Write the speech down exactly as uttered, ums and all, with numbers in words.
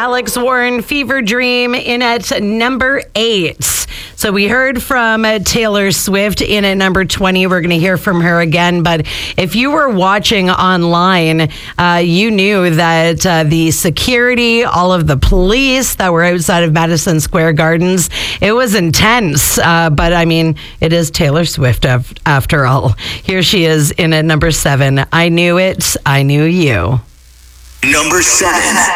Alex Warren, Fever Dream, in at number eight. So we heard from uh, Taylor Swift in at number twenty. We're going to hear from her again. But if you were watching online, uh, you knew that uh, the security, all of the police that were outside of Madison Square Gardens, it was intense. Uh, but I mean, it is Taylor Swift af- after all. Here she is in at number seven. I Knew It, I Knew You. Number seven.